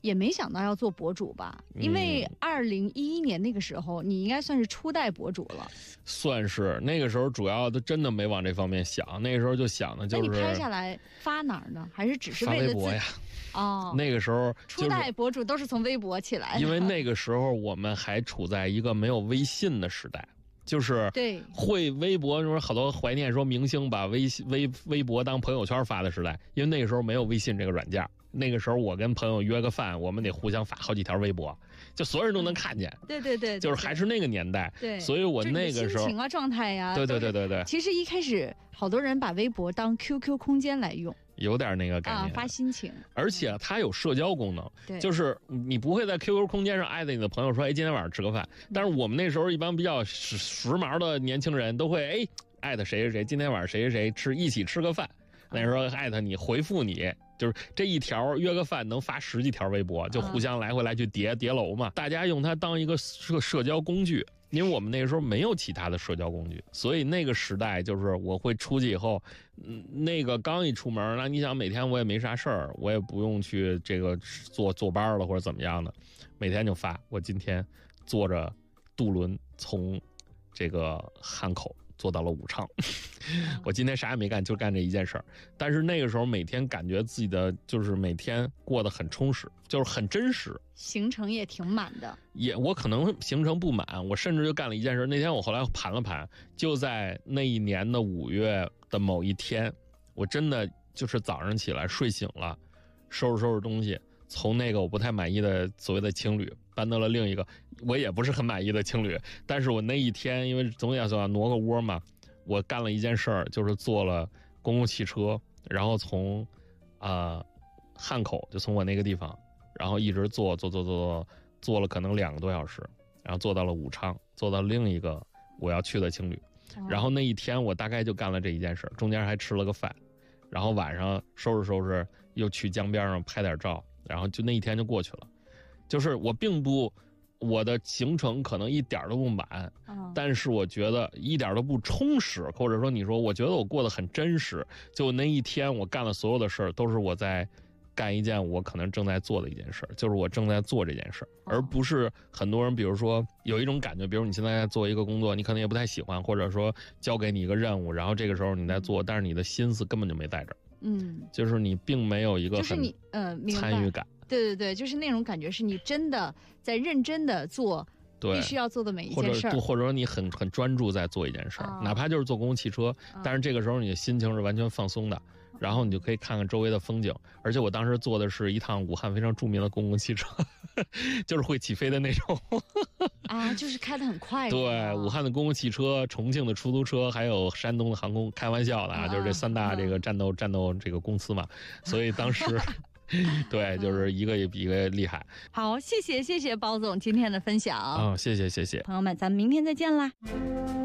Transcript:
也没想到要做博主吧？因为2011年那个时候，你应该算是初代博主了。 算是那个时候，主要都真的没往这方面想。那个时候就想的就是， 那你拍下来发哪儿呢？还是只是为了发微博呀？ 哦， 那个时候、 初代博主都是从微博起来的。 因为那个时候我们还处在一个没有微信的时代。就是对会微博，说好多怀念说明星把微博当朋友圈发的时代，因为那个时候没有微信这个软件。那个时候我跟朋友约个饭，我们得互相发好几条微博，就所有人都能看见。 对， 就是还是那个年代。 对， 所以我那个时候心情啊、状态呀， 对。 其实一开始好多人把微博当 QQ 空间来用。 有点那个概念， 发心情， 而且它有社交功能，就是你不会在 QQ 空间上艾特你的朋友说，哎，今天晚上吃个饭。但是我们那时候一般比较时髦的年轻人都会，艾特谁谁谁，今天晚上谁谁谁一起吃个饭。那时候艾特你，回复你，就是这一条约个饭能发10几条微博，就互相来回来去叠楼嘛。大家用它当一个社交工具。因为我们那个时候没有其他的社交工具，所以那个时代就是我会出去以后，那个刚一出门，那你想每天我也没啥事儿，我也不用去这个坐班了或者怎么样的，每天就发我今天坐着渡轮从这个汉口坐到了武昌，我今天啥也没干，就干这一件事儿。但是那个时候每天感觉自己的就是每天过得很充实，就是很真实， 行程也挺满的。 我可能行程不满，我甚至就干了一件事。那天我后来盘了盘，就在那一年的5月的某一天，我真的就是早上起来睡醒了，收拾东西，从那个我不太满意的所谓的青旅搬到了另一个我也不是很满意的青旅。但是我那一天因为总要挪个窝嘛，我干了一件事儿，就是坐了公共汽车，然后从汉口，就从我那个地方，然后一直坐了可能2个多小时，然后坐到了武昌，坐到另一个我要去的青旅。然后那一天我大概就干了这一件事，中间还吃了个饭，然后晚上收拾又去江边上拍点照，然后就那一天就过去了。就是我的行程可能一点都不满，但是我觉得一点都不充实，或者说你说我觉得我过得很真实。就那一天我干了所有的事儿，都是我在干一件我可能正在做的一件事，就是我正在做这件事，而不是很多人比如说有一种感觉，比如你现在在做一个工作，你可能也不太喜欢，或者说交给你一个任务，然后这个时候你在做，但是你的心思根本就没在这儿。就是你并没有一个很参与感。 对，就是那种感觉，是你真的在认真的做必须要做的每一件事儿， 或者说你很专注在做一件事儿，哪怕就是坐公共汽车，但是这个时候你的心情是完全放松的，然后你就可以看看周围的风景。而且我当时坐的是一趟武汉非常著名的公共汽车，就是会起飞的那种就是开得很快。 对，武汉的公共汽车、重庆的出租车，还有山东的航空，开玩笑的就是这3大这个战斗这个公司嘛，所以当时对，就是一个也比一个厉害。 好，谢谢包总今天的分享。 谢谢。 朋友们，咱们明天再见啦。